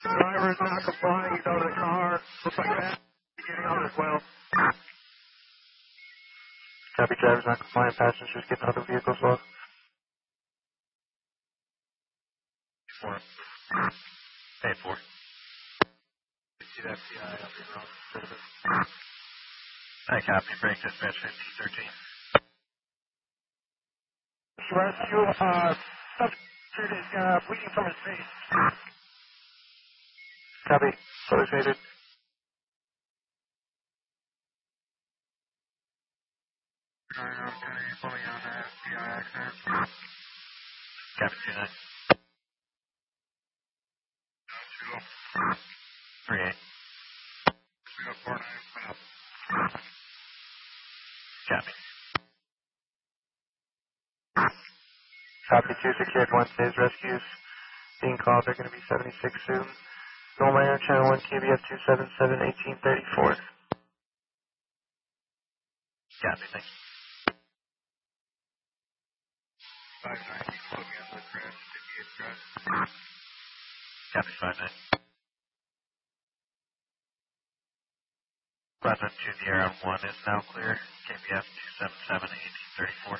Driver is not complying. He's out of the car. Looks like that. He's getting out as well. Copy, driver's not compliant. Passengers getting out of the vehicle as well. 4. Hey, 4. See that PI up your road. Hi, copy. Break dispatch 1513. Rescue, substitute is bleeding from his face. Copy. Located. Pulling on that PI accident. Copy 29. 38. 3049. Copy. Copy 268 Wednesday's rescues being called. They're going to be 76 soon. Normal Air Channel 1 KBF 277 1834. Copy, thanks. 590, closing on the crash, 58 crash. Copy, 59. Pleasant to the air on 1 is now clear. KBF 277 1834.